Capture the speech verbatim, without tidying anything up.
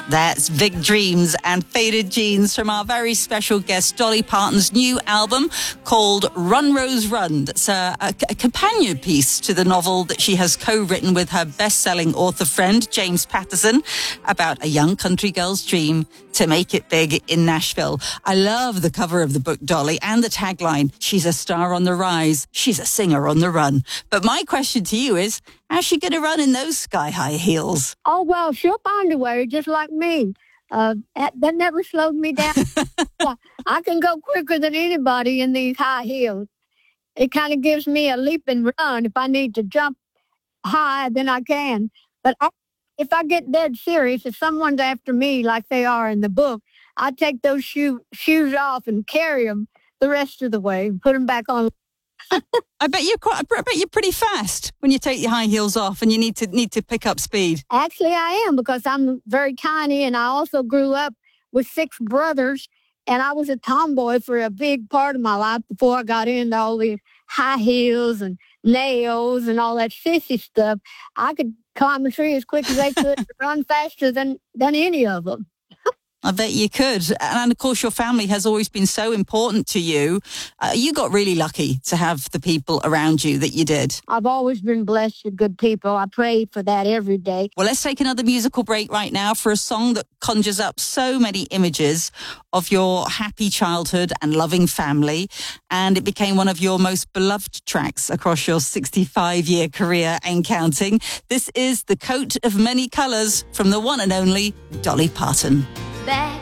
That's Big Dreams and Faded Jeans from our very special guest, Dolly Parton's new album called Run Rose Run. That's a, a, a companion piece to the novel that she has co-written with her best-selling author friend, James Patterson, about a young country girl's dream to make it big in Nashville. I love the cover of the book, Dolly, and the tagline, she's a star on the rise, she's a singer on the run. But my question to you is, how's she going to run in those sky-high heels? Oh, well, she'll find a way, just like me. Uh, that, that never slowed me down. I can go quicker than anybody in these high heels. It kind of gives me a leap and run. If I need to jump high, then I can. But I, if I get dead serious, if someone's after me like they are in the book, I take those shoe, shoes off and carry them the rest of the way and put them back on. I bet you're quite. I bet you're pretty fast when you take your high heels off and you need to need to pick up speed. Actually, I am, because I'm very tiny, and I also grew up with six brothers, and I was a tomboy for a big part of my life before I got into all these high heels and nails and all that sissy stuff. I could climb a tree as quick as they could, run faster than than any of them. I bet you could. And of course, your family has always been so important to you. Uh, you got really lucky to have the people around you that you did. I've always been blessed with good people. I pray for that every day. Well, let's take another musical break right now for a song that conjures up so many images of your happy childhood and loving family. And it became one of your most beloved tracks across your sixty-five-year career and counting. This is The Coat of Many Colours from the one and only Dolly Parton. Back